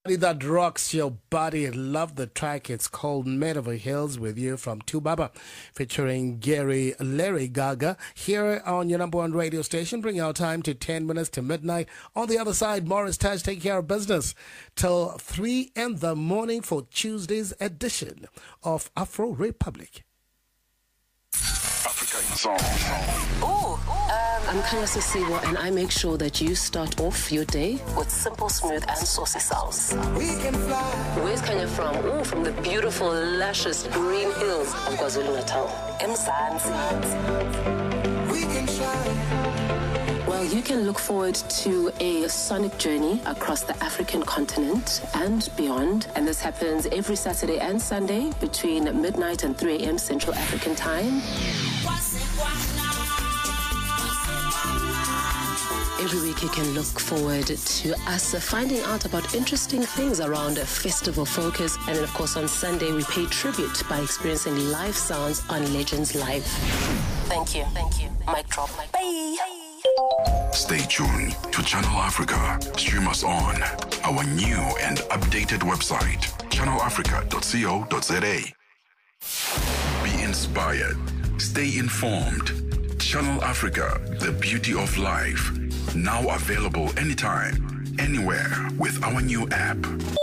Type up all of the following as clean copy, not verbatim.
That rocks your body. Love the track. It's called Men Over Hills with you from Tubaba, featuring Gary Larry Gaga here on your number one radio station. Bring our time to 10 minutes to midnight. On the other side, Morris Taj taking care of business till 3 in the morning for Tuesday's edition of Afro Republic. Africa in Song. I'm Kanya Sisiwa, and I make sure that you start off your day with simple, smooth, and saucy sounds. We can fly. Where's Kanya from? From the beautiful, luscious green hills of KwaZulu-Natal. Mzansi. We can shine. Well, you can look forward to a sonic journey across the African continent and beyond. And this happens every Saturday and Sunday between midnight and 3 a.m. Central African Time. Every week you can look forward to us finding out about interesting things around festival focus. And then, of course, on Sunday, we pay tribute by experiencing live sounds on Legends Live. Thank you. Mic drop. Bye. Stay tuned to Channel Africa. Stream us on our new and updated website, channelafrica.co.za. Be inspired. Stay informed. Channel Africa, the beauty of life. Now available anytime, anywhere with our new app.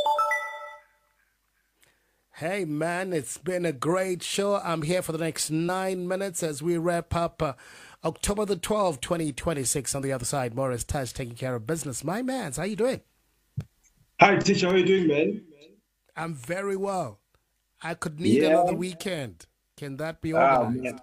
Hey man, it's been a great show. I'm here for the next 9 minutes as we wrap up October the 12th, 2026. On the other side, Morris Taj taking care of business. My mans, how you doing? Hi, teacher. How you doing, man? I'm very well. I could need another weekend. Can that be organized?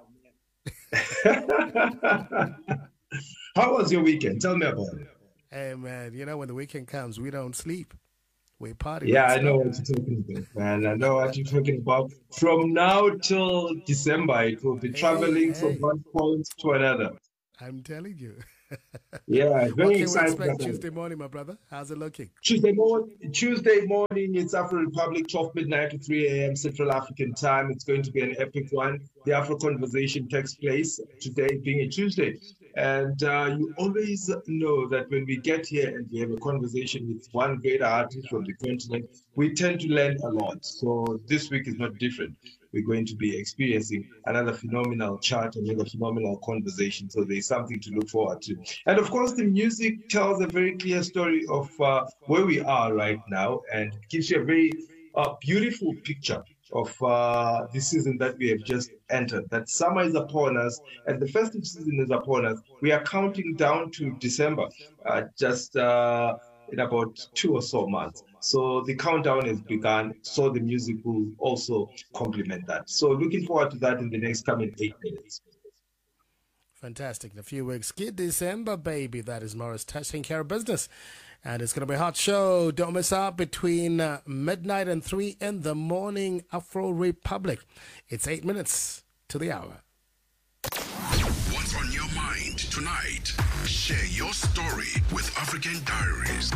How was your weekend? Tell me about it. Hey man, you know when the weekend comes, we don't sleep. We party. Yeah, I know what you're talking about, man. I know what you're talking about. From now till December, it will be traveling from one point to another. I'm telling you. Yeah, very excited. What can we expect Tuesday morning, my brother? How's it looking? Tuesday morning, it's Afro Republic, 12 midnight to 3 a.m. Central African time. It's going to be an epic one. The Afro Conversation takes place today being a Tuesday. And you always know that when we get here and we have a conversation with one great artist from the continent, we tend to learn a lot. So this week is not different. We're going to be experiencing another phenomenal chat, another phenomenal conversation. So there's something to look forward to. And of course, the music tells a very clear story of where we are right now and gives you a very beautiful picture of the season that we have just entered. That summer is upon us and the festive season is upon us. We are counting down to December, just in about 2 or so months. So the countdown has begun, so the music will also complement that. So looking forward to that in the next coming 8 minutes. Fantastic. In a few weeks, get December, baby. That is Morris Taj taking care of business. And it's going to be a hot show. Don't miss out between midnight and 3 in the morning, Afro Republic. It's 8 minutes to the hour. What's on your mind tonight? Share your story with African Diaries.